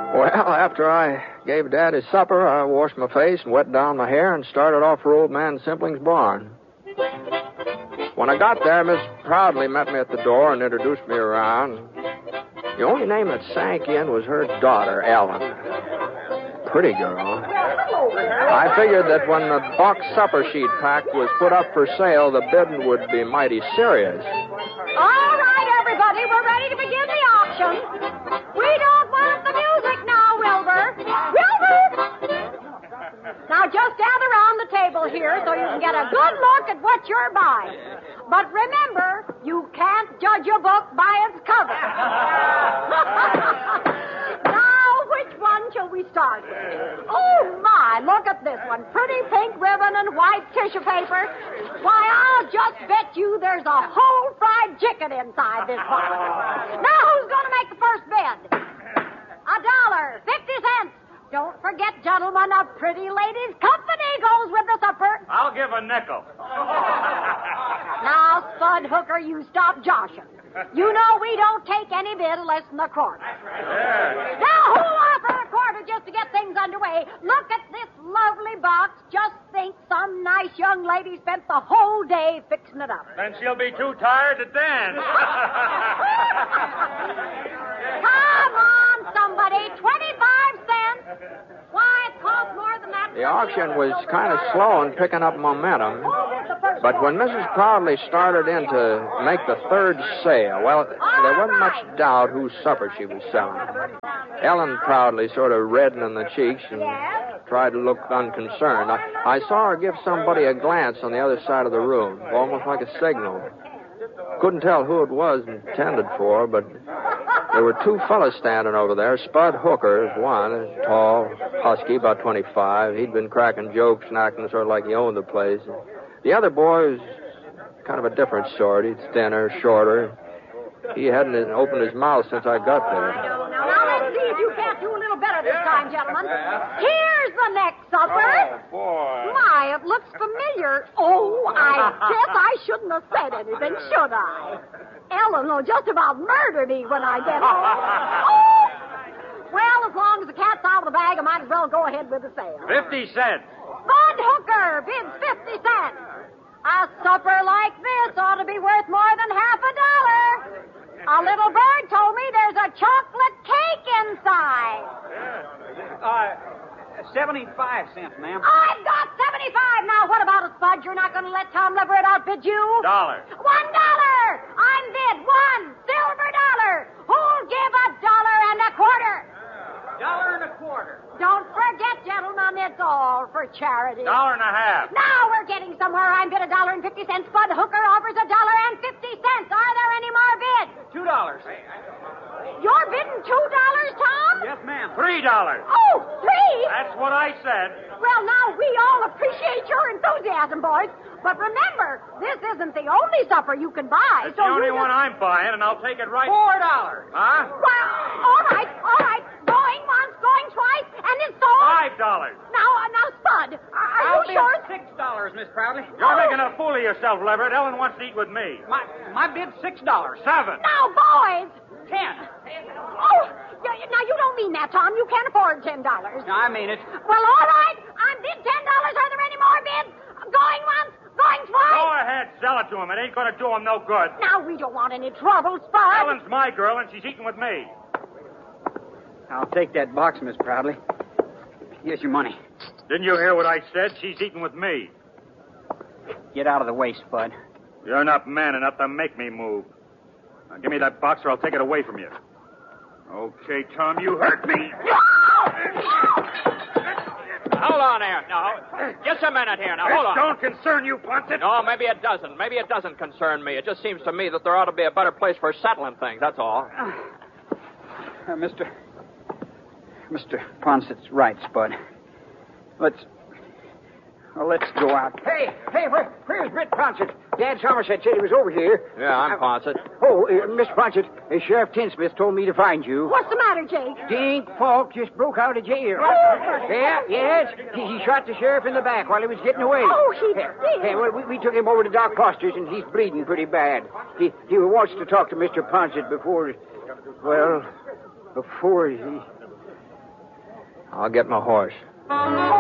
Well, after I gave Dad his supper, I washed my face and wet down my hair and started off for Old Man Simpling's barn. When I got there, Miss Proudly met me at the door and introduced me around. The only name that sank in was her daughter, Ellen. Pretty girl. I figured that when the box supper sheet pack was put up for sale, the bidding would be mighty serious. All right, everybody, we're ready to begin the auction. We don't want the music now, Wilbur. Wilbur! Now, just gather around the table here so you can get a good look at what you're buying. But remember, you can't judge a book by its cover. Now, which one shall we start with? Oh, my, look at this one. Pretty pink ribbon and white tissue paper. Why, I'll just bet you there's a whole fried chicken inside this box. Now, who's going to make the first bid? $1.50. Don't forget, gentlemen, a pretty lady's company goes with the supper. I'll give a nickel. Now, Spud Hooker, you stop joshing. You know we don't take any bid less than a quarter. Yeah. Now, who'll offer a quarter just to get things underway? Look at this lovely box. Just think some nice young lady spent the whole day fixing it up. Then she'll be too tired to dance. Come on, somebody. 25 cents. Why, it costs more than that. The auction was kind of slow in picking up momentum. But when Mrs. Proudly started in to make the third sale, well, there wasn't much doubt whose supper she was selling. Ellen Proudly sort of reddened in the cheeks and tried to look unconcerned. I saw her give somebody a glance on the other side of the room, almost like a signal. Couldn't tell who it was intended for, but there were two fellas standing over there. Spud Hooker is one, tall, husky, about 25. He'd been cracking jokes and acting sort of like he owned the place. The other boy was kind of a different sort. He's thinner, shorter. He hadn't opened his mouth since I got there. Now, let's see if you can't do a little better this time, gentlemen. Here's the next supper. Oh, boy. My, it looks familiar. Oh, I guess I shouldn't have said anything, should I? Ellen will just about murder me when I get home. Oh! Well, as long as the cat's out of the bag, I might as well go ahead with the sale. 50 cents. Bud Hooker bids 50 cents. A supper like this ought to be worth more than $50. A little bird told me there's a chocolate cake inside. 75 cents, ma'am. I've got 75. Now, what about it, Spud? You're not going to let Tom Leverett outbid you? $1. I'm bid $1 silver dollar. Who'll give $1.25? $1.25. Don't forget, gentlemen, it's all for charity. $1.50. Now we're getting somewhere. I'm bid $1.50. Spud Hooker offers $1.50. Are there any more bids? $2. You're bidding $2, Tom? Yes, ma'am. $3. Oh, $3? That's what I said. Well, now, we all appreciate your enthusiasm, boys. But remember, this isn't the only supper you can buy. It's the only one I'm buying, and I'll take it right. $4. Huh? Well, all right. Going once, going twice, and it's sold. $5. Now, Spud, are you sure? $6, Miss Proudly. You're making a fool of yourself, Leverett. Ellen wants to eat with me. My bid's $6. 7. Now, boys. 10. Oh, now you don't mean that, Tom. You can't afford $10. No, I mean it. Well, all right. I'm bid $10. Are there any more bids? Going once, going twice. Go ahead, sell it to him. It ain't going to do him no good. Now, we don't want any trouble, Spud. Ellen's my girl, and she's eating with me. I'll take that box, Miss Proudly. Here's your money. Didn't you hear what I said? She's eating with me. Get out of the way, Spud. You're not man enough to make me move. Now, give me that box or I'll take it away from you. Okay, Tom, you hurt me. Hold on there. No. Just a minute here. Now, hold on. Don't concern you, Ponset. No, maybe it doesn't. Maybe it doesn't concern me. It just seems to me that there ought to be a better place for settling things, that's all. Mr. Ponset's right, Spud. Let's go out. Hey, where's Britt Ponsett? Dad Somerset said he was over here. Yeah, I'm Ponset. Oh, Mr. Ponsett, Sheriff Tinsmith told me to find you. What's the matter, Jake? Dink Falk just broke out of jail. Yes. He shot the sheriff in the back while he was getting away. Oh, he did? Hey, well, we took him over to Doc Foster's, and he's bleeding pretty bad. He wants to talk to Mr. Ponsett before he... I'll get my horse.